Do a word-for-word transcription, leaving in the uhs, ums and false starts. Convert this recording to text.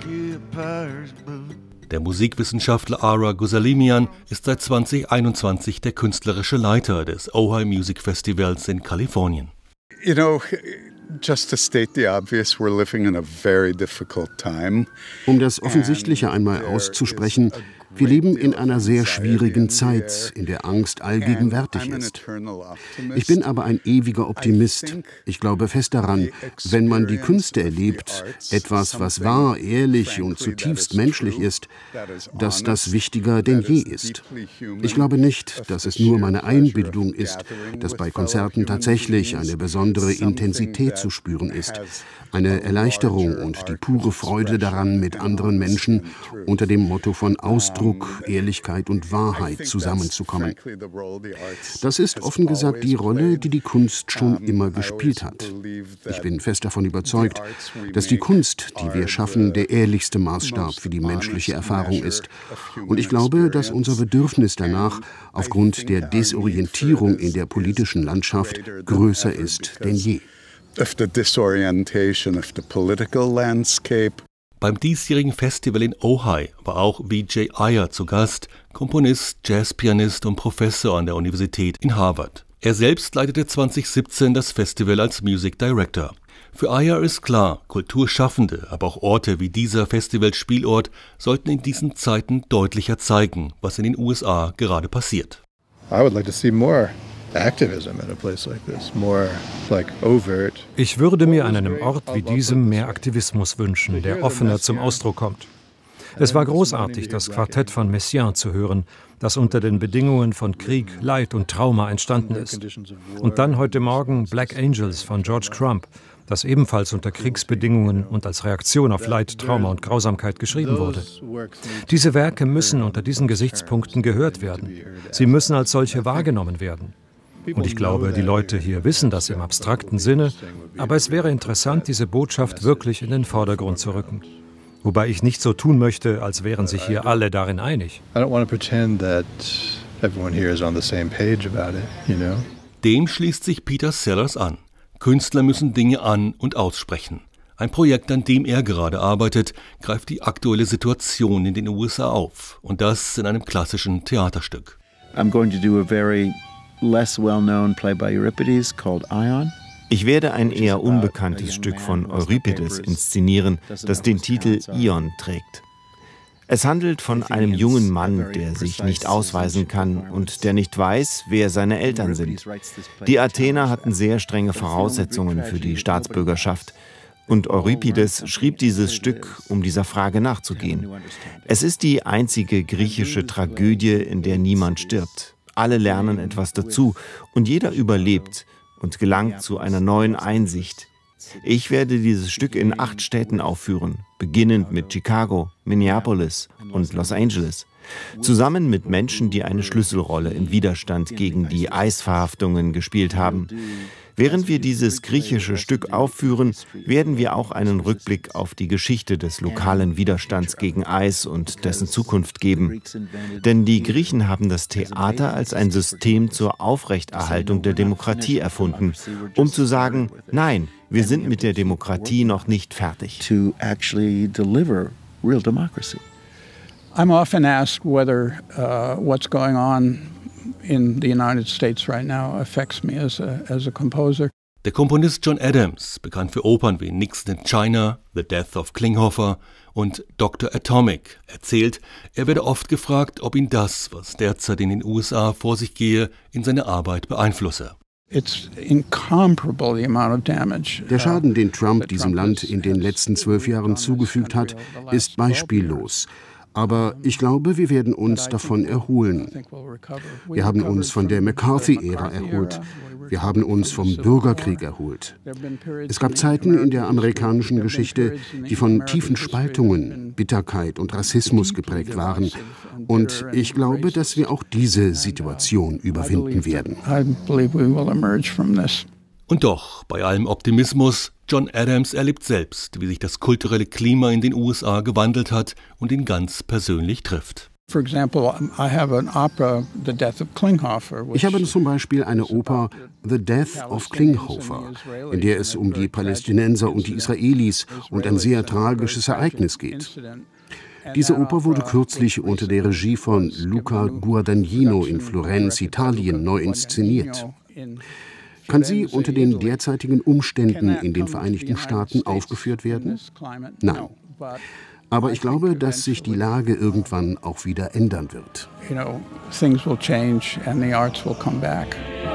Der Musikwissenschaftler Ara Gousalemian ist seit zwanzig einundzwanzig der künstlerische Leiter des Ojai Music Festivals in Kalifornien. You know, just to state the obvious, we're living in a very difficult time. Um das Offensichtliche einmal auszusprechen, wir leben in einer sehr schwierigen Zeit, in der Angst allgegenwärtig ist. Ich bin aber ein ewiger Optimist. Ich glaube fest daran, wenn man die Künste erlebt, etwas, was wahr, ehrlich und zutiefst menschlich ist, dass das wichtiger denn je ist. Ich glaube nicht, dass es nur meine Einbildung ist, dass bei Konzerten tatsächlich eine besondere Intensität zu spüren ist, eine Erleichterung und die pure Freude daran, mit anderen Menschen unter dem Motto von Ausdruck, Ehrlichkeit und Wahrheit zusammenzukommen. Das ist offen gesagt die Rolle, die die Kunst schon immer gespielt hat. Ich bin fest davon überzeugt, dass die Kunst, die wir schaffen, der ehrlichste Maßstab für die menschliche Erfahrung ist. Und ich glaube, dass unser Bedürfnis danach aufgrund der Desorientierung in der politischen Landschaft größer ist denn je. Of the disorientation of the political landscape. Beim diesjährigen Festival in Ojai war auch Vijay Iyer zu Gast, Komponist, Jazzpianist und Professor an der Universität in Harvard. Er selbst leitete zwanzig siebzehn das Festival als Music Director. Für Iyer ist klar, Kulturschaffende, aber auch Orte wie dieser Festivalspielort sollten in diesen Zeiten deutlicher zeigen, was in den U S A gerade passiert. I would like to see more activism at a place like this, more like overt. Ich würde mir an einem Ort wie diesem mehr Aktivismus wünschen, der offener zum Ausdruck kommt. Es war großartig, das Quartett von Messiaen zu hören, das unter den Bedingungen von Krieg, Leid und Trauma entstanden ist. Und dann heute Morgen Black Angels von George Crumb, das ebenfalls unter Kriegsbedingungen und als Reaktion auf Leid, Trauma und Grausamkeit geschrieben wurde. Diese Werke müssen unter diesen Gesichtspunkten gehört werden. Sie müssen als solche wahrgenommen werden. Und ich glaube, die Leute hier wissen das im abstrakten Sinne, aber es wäre interessant, diese Botschaft wirklich in den Vordergrund zu rücken. Wobei ich nicht so tun möchte, als wären sich hier alle darin einig. Dem schließt sich Peter Sellers an. Künstler müssen Dinge an- und aussprechen. Ein Projekt, an dem er gerade arbeitet, greift die aktuelle Situation in den U S A auf. Und das in einem klassischen Theaterstück. I'm going to do a very less well-known play by Euripides called Ion. Ich werde ein eher unbekanntes Stück von Euripides inszenieren, das den Titel Ion trägt. Es handelt von einem jungen Mann, der sich nicht ausweisen kann und der nicht weiß, wer seine Eltern sind. Die Athener hatten sehr strenge Voraussetzungen für die Staatsbürgerschaft. Und Euripides schrieb dieses Stück, um dieser Frage nachzugehen. Es ist die einzige griechische Tragödie, in der niemand stirbt. Alle lernen etwas dazu und jeder überlebt und gelangt zu einer neuen Einsicht. Ich werde dieses Stück in acht Städten aufführen, beginnend mit Chicago, Minneapolis und Los Angeles. Zusammen mit Menschen, die eine Schlüsselrolle im Widerstand gegen die Eisverhaftungen gespielt haben. Während wir dieses griechische Stück aufführen, werden wir auch einen Rückblick auf die Geschichte des lokalen Widerstands gegen Eis und dessen Zukunft geben. Denn die Griechen haben das Theater als ein System zur Aufrechterhaltung der Demokratie erfunden, um zu sagen, nein, wir sind mit der Demokratie noch nicht fertig. To actually deliver real democracy. I'm often asked whether uh, what's going on in the United States right now affects me as a, as a composer. Der Komponist John Adams, bekannt für Opern wie Nixon in China, The Death of Klinghoffer und Doktor Atomic, erzählt, er werde oft gefragt, ob ihn das, was derzeit in den U S A vor sich gehe, in seine Arbeit beeinflusse. It's incomparable, the amount of damage. Der Schaden, den Trump diesem Land in den letzten zwölf Jahren zugefügt hat, ist beispiellos. Aber ich glaube, wir werden uns davon erholen. Wir haben uns von der McCarthy-Ära erholt. Wir haben uns vom Bürgerkrieg erholt. Es gab Zeiten in der amerikanischen Geschichte, die von tiefen Spaltungen, Bitterkeit und Rassismus geprägt waren. Und ich glaube, dass wir auch diese Situation überwinden werden. Und doch, bei allem Optimismus, John Adams erlebt selbst, wie sich das kulturelle Klima in den U S A gewandelt hat und ihn ganz persönlich trifft. Ich habe zum Beispiel eine Oper The Death of Klinghoffer, in der es um die Palästinenser und die Israelis und ein sehr tragisches Ereignis geht. Diese Oper wurde kürzlich unter der Regie von Luca Guadagnino in Florenz, Italien, neu inszeniert. Kann sie unter den derzeitigen Umständen in den Vereinigten Staaten aufgeführt werden? Nein. Aber ich glaube, dass sich die Lage irgendwann auch wieder ändern wird. You know, things will change and the arts will come back.